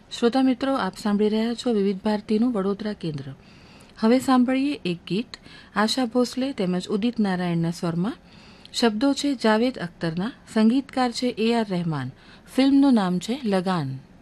શ્રોતા મિત્રો, આપ સાંભળી રહ્યા છો વિવિધ ભારતીનું વડોદરા કેન્દ્ર. હવે સાંભળીએ એક ગીત આશા ભોસલે તેમજ ઉદિત નારાયણના સ્વરમાં. શબ્દો છે જાવેદ અખ્તરના, સંગીતકાર છે AR રહેમાન. ફિલ્મનું નામ છે લગાન.